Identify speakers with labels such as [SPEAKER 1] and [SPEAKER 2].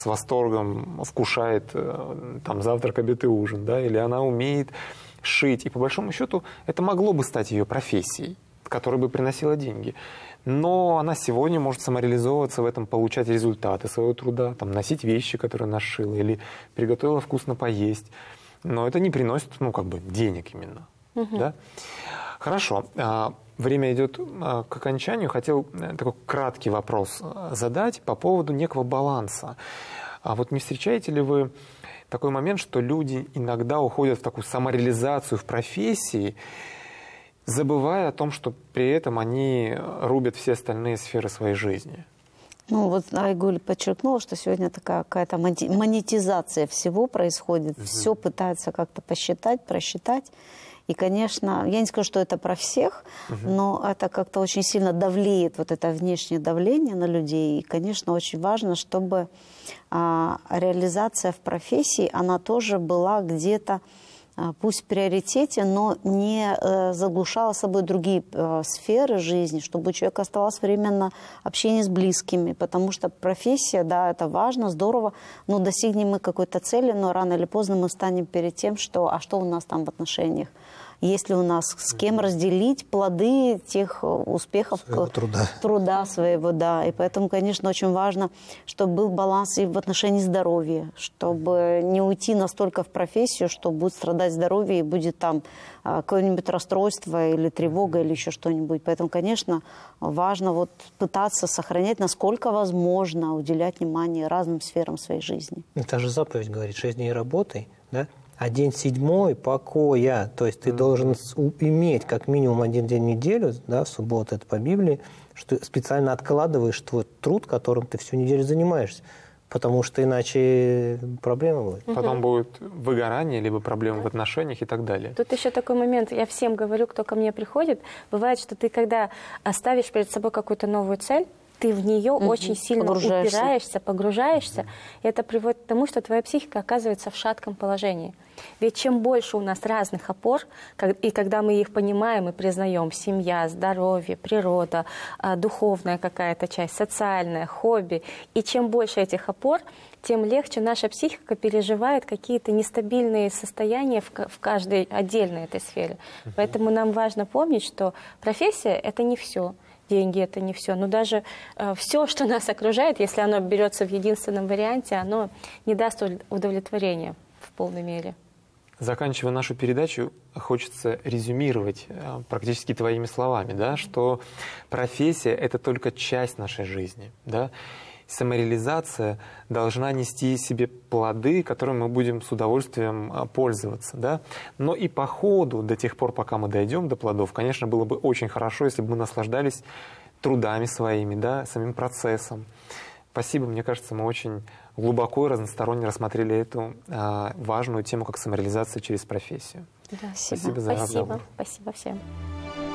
[SPEAKER 1] с восторгом вкушает там завтрак, обед и ужин, да, или она умеет шить. И по большому счету это могло бы стать ее профессией, которая бы приносила деньги. Но она сегодня может самореализовываться в этом, получать результаты своего труда, там, носить вещи, которые она шила, или приготовила вкусно поесть. Но это не приносит, ну, как бы, денег именно. Да? Хорошо. Время идет к окончанию. Хотел такой краткий вопрос задать по поводу некого баланса. А вот не встречаете ли вы такой момент, что люди иногда уходят в такую самореализацию в профессии, забывая о том, что при этом они рубят все остальные сферы своей жизни?
[SPEAKER 2] Ну, вот Айгуль подчеркнула, что сегодня такая какая-то монетизация всего происходит. Все пытаются как-то посчитать, просчитать. И, конечно, я не скажу, что это про всех, но это как-то очень сильно давлеет, вот это внешнее давление на людей. И, конечно, очень важно, чтобы реализация в профессии, она тоже была где-то, пусть в приоритете, но не заглушала собой другие сферы жизни, чтобы у человека оставалось время на общение с близкими, потому что профессия, да, это важно, здорово, но достигнем мы какой-то цели, но рано или поздно мы станем перед тем, что, а что у нас там в отношениях? Есть ли у нас с кем разделить плоды тех успехов, труда своего, да. И поэтому, конечно, очень важно, чтобы был баланс и в отношении здоровья, чтобы не уйти настолько в профессию, что будет страдать здоровье и будет там какое-нибудь расстройство или тревога или еще что-нибудь. Поэтому, конечно, важно вот пытаться сохранять, насколько возможно, уделять внимание разным сферам своей жизни.
[SPEAKER 3] Это же заповедь говорит: 6 дней работай, да? А день 7 покоя, то есть ты должен иметь как минимум 1 день в неделю, да, в субботу, это по Библии, что специально откладываешь твой труд, которым ты всю неделю занимаешься, потому что иначе проблема будет.
[SPEAKER 1] Потом будет выгорание, либо проблемы в отношениях и так далее.
[SPEAKER 4] Тут еще такой момент, я всем говорю, кто ко мне приходит, бывает, что ты когда ставишь перед собой какую-то новую цель, ты в нее очень сильно упираешься, погружаешься, и это приводит к тому, что твоя психика оказывается в шатком положении. Ведь чем больше у нас разных опор, и когда мы их понимаем и признаем, семья, здоровье, природа, духовная какая-то часть, социальная, хобби, и чем больше этих опор, тем легче наша психика переживает какие-то нестабильные состояния в каждой отдельной этой сфере. Поэтому нам важно помнить, что профессия – это не все. Деньги – это не все. Но даже все, что нас окружает, если оно берется в единственном варианте, оно не даст удовлетворения в полной мере.
[SPEAKER 1] Заканчивая нашу передачу, хочется резюмировать практически твоими словами, да, что профессия – это только часть нашей жизни. Да? Самореализация должна нести себе плоды, которыми мы будем с удовольствием пользоваться. Да? Но и по ходу, до тех пор, пока мы дойдем до плодов, конечно, было бы очень хорошо, если бы мы наслаждались трудами своими, да, самим процессом. Спасибо, мне кажется, мы очень глубоко и разносторонне рассмотрели эту важную тему, как самореализация через профессию.
[SPEAKER 4] Да,
[SPEAKER 1] спасибо за разговор.
[SPEAKER 4] Спасибо всем.